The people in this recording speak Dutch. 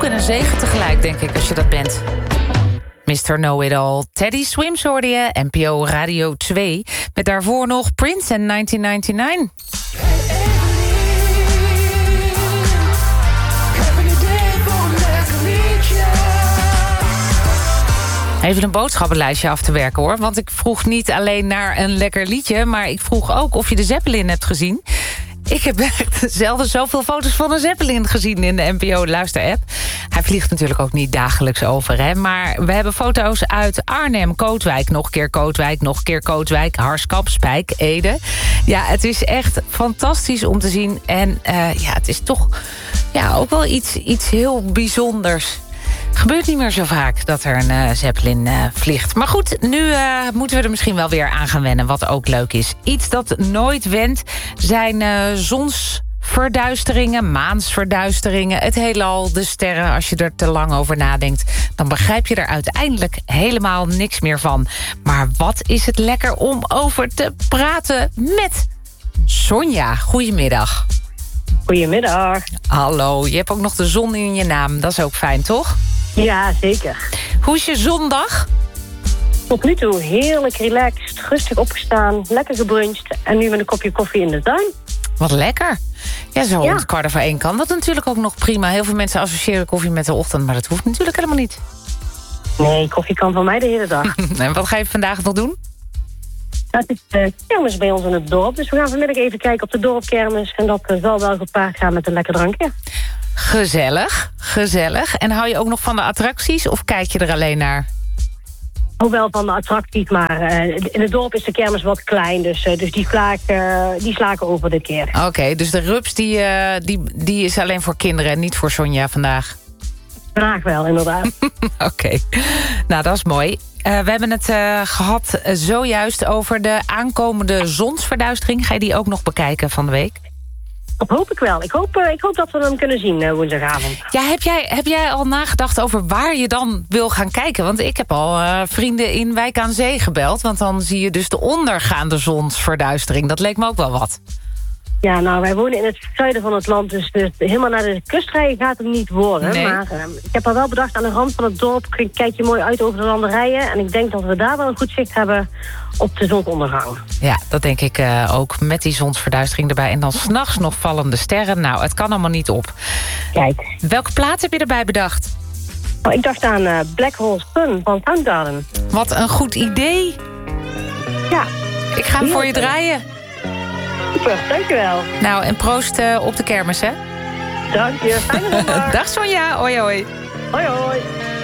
en een zegen tegelijk, denk ik, als je dat bent. Mr. Know-It-All, Teddy Swims hoorde je, NPO Radio 2. Met daarvoor nog Prince en 1999. Even een boodschappenlijstje af te werken, hoor. Want ik vroeg niet alleen naar een lekker liedje, maar ik vroeg ook of je de Zeppelin hebt gezien. Ik heb echt zelden zoveel foto's van een Zeppelin gezien in de NPO-luister-app. Hij vliegt natuurlijk ook niet dagelijks over, hè. Maar we hebben foto's uit Arnhem, Kootwijk, nog een keer Kootwijk, nog een keer Kootwijk, Harskamp, Spijk, Ede. Ja, het is echt fantastisch om te zien. En het is toch ook wel iets heel bijzonders. Gebeurt niet meer zo vaak dat er een Zeppelin vliegt. Maar goed, nu moeten we er misschien wel weer aan gaan wennen, wat ook leuk is. Iets dat nooit wendt zijn zonsverduisteringen, maansverduisteringen, het heelal, de sterren. Als je er te lang over nadenkt, dan begrijp je er uiteindelijk helemaal niks meer van. Maar wat is het lekker om over te praten met Sonja. Goedemiddag. Goedemiddag. Hallo, je hebt ook nog de zon in je naam. Dat is ook fijn, toch? Ja, zeker. Hoe is je zondag? Tot nu toe heerlijk relaxed, rustig opgestaan, lekker gebruncht en nu met een kopje koffie in de tuin. Wat lekker. Ja, zo rond 1:15 kan dat natuurlijk ook nog prima. Heel veel mensen associëren koffie met de ochtend, maar dat hoeft natuurlijk helemaal niet. Nee, koffie kan van mij de hele dag. En wat ga je vandaag nog doen? Het is kermis bij ons in het dorp, dus we gaan vanmiddag even kijken op de dorpkermis. En dat zal wel gepaard gaan met een lekker drankje. Gezellig, gezellig. En hou je ook nog van de attracties of kijk je er alleen naar? Ook wel van de attracties, maar in het dorp is de kermis wat klein, dus die slaken over dit keer. Oké, dus de rups die is alleen voor kinderen en niet voor Sonja vandaag? Vandaag wel, inderdaad. Oké. Nou, dat is mooi. We hebben het gehad zojuist over de aankomende zonsverduistering. Ga je die ook nog bekijken van de week? Dat hoop ik wel. Ik hoop dat we hem kunnen zien woensdagavond. Ja, heb jij al nagedacht over waar je dan wil gaan kijken? Want ik heb al vrienden in Wijk aan Zee gebeld. Want dan zie je dus de ondergaande zonsverduistering. Dat leek me ook wel wat. Ja, nou, wij wonen in het zuiden van het land, dus helemaal naar de kust rijden gaat het niet worden. Nee. Maar ik heb al wel bedacht, aan de rand van het dorp kijk je mooi uit over de landerijen. En ik denk dat we daar wel een goed zicht hebben op de zonsondergang. Ja, dat denk ik ook, met die zonsverduistering erbij. En dan 's nachts nog vallende sterren. Nou, het kan allemaal niet op. Kijk. Welke plaat heb je erbij bedacht? Nou, ik dacht aan Black Hole Sun van Soundgarden. Wat een goed idee. Ja. Ik ga hem voor je draaien. Super, dankjewel. Nou, en proost op de kermis, hè? Dank je. Fijne zondag. Dag Sonja, hoi hoi. Hoi hoi.